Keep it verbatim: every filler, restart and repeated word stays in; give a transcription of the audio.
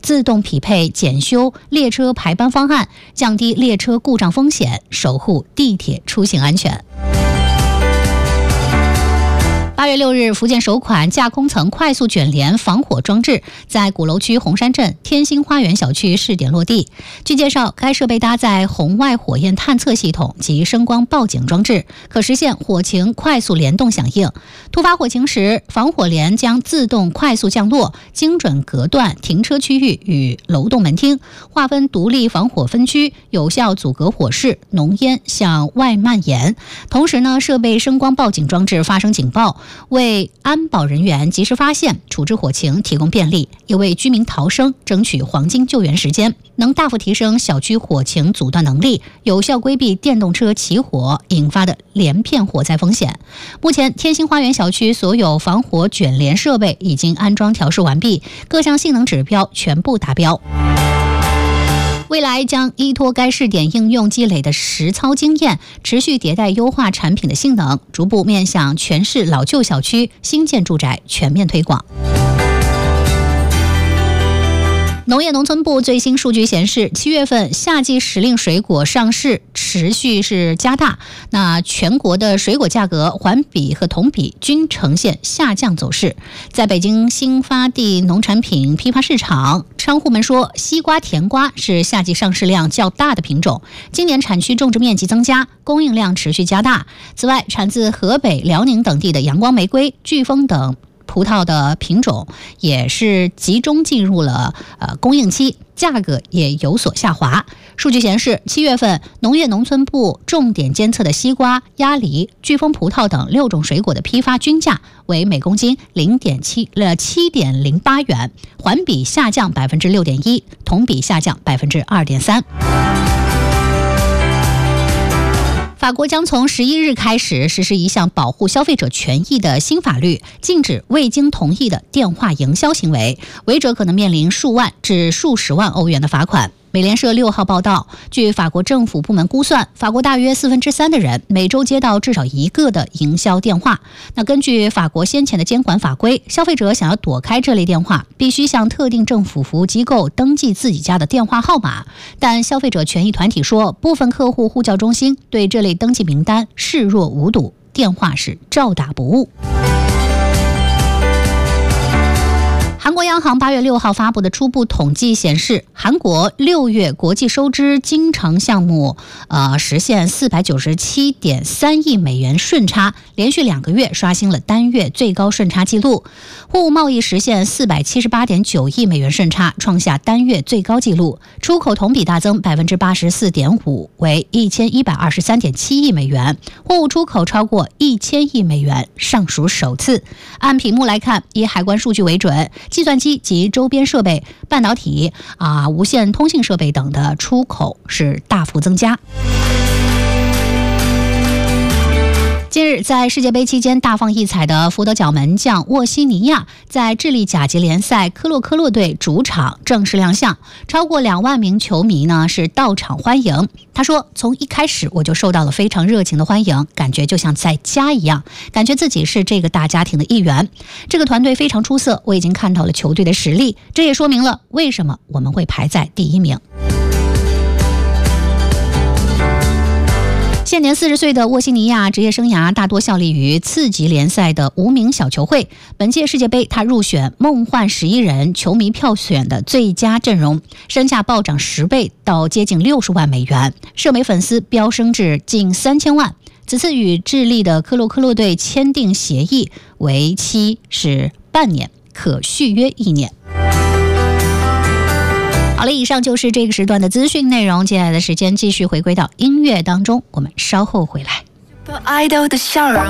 自动匹配检修列车排班方案，降低列车故障风险，守护地铁出行安全。八月六日，福建首款架空层快速卷帘防火装置在鼓楼区红山镇天星花园小区试点落地。据介绍，该设备搭载红外火焰探测系统及声光报警装置，可实现火情快速联动响应。突发火情时，防火帘将自动快速降落，精准隔断停车区域与楼栋门厅，划分独立防火分区，有效阻隔火势、浓烟向外蔓延。同时呢，设备声光报警装置发生警报，为安保人员及时发现、处置火情提供便利，也为居民逃生争取黄金救援时间，能大幅提升小区火情阻断能力，有效规避电动车起火引发的连片火灾风险。目前，天星花园小区所有防火卷帘设备已经安装调试完毕，各项性能指标全部达标。未来将依托该试点应用积累的实操经验，持续迭代优化产品的性能，逐步面向全市老旧小区、新建住宅全面推广。农业农村部最新数据显示，七月份夏季时令水果上市持续是加大，那全国的水果价格环比和同比均呈现下降走势。在北京新发地农产品批发市场，商户们说，西瓜、甜瓜是夏季上市量较大的品种，今年产区种植面积增加，供应量持续加大。此外，产自河北、辽宁等地的阳光玫瑰、飓风等葡萄的品种也是集中进入了呃供应期，价格也有所下滑。数据显示，七月份农业农村部重点监测的西瓜、鸭梨、飓风葡萄等六种水果的批发均价为每公斤零点七呃七点零八元，环比下降百分之六点一，同比下降百分之二点三。法国将从十一日开始实施一项保护消费者权益的新法律，禁止未经同意的电话营销行为，违者可能面临数万至数十万欧元的罚款。美联社六号报道，据法国政府部门估算，法国大约四分之三的人每周接到至少一个的营销电话。那根据法国先前的监管法规，消费者想要躲开这类电话，必须向特定政府服务机构登记自己家的电话号码。但消费者权益团体说，部分客户呼叫中心对这类登记名单视若无睹，电话是照打不误。韩国央行八月六号发布的初步统计显示，韩国六月国际收支经常项目呃实现四百九十七点三亿美元顺差，连续两个月刷新了单月最高顺差纪录。货物贸易实现四百七十八点九亿美元顺差，创下单月最高纪录。出口同比大增百分之八十四点五，为一千一百二十三点七亿美元，货物出口超过一千亿美元，尚属首次。按屏幕来看，以海关数据为准，计算机及周边设备、半导体啊、无线通信设备等的出口是大幅增加。近日，在世界杯期间大放异彩的佛得角门将沃西尼亚在智利甲级联赛科洛科洛队主场正式亮相，超过两万名球迷呢是到场欢迎。他说，从一开始我就受到了非常热情的欢迎，感觉就像在家一样，感觉自己是这个大家庭的一员。这个团队非常出色，我已经看到了球队的实力，这也说明了为什么我们会排在第一名。现年四十岁的沃西尼亚职业生涯大多效力于次级联赛的无名小球会。本届世界杯，他入选梦幻十一人球迷票选的最佳阵容，身价暴涨十倍到接近六十万美元，社媒粉丝飙升至近三千万。此次与智利的科洛科洛队签订协议，为期是半年，可续约一年。好了，以上就是这个时段的资讯内容，接下来的时间继续回归到音乐当中，我们稍后回来。 爱豆的笑容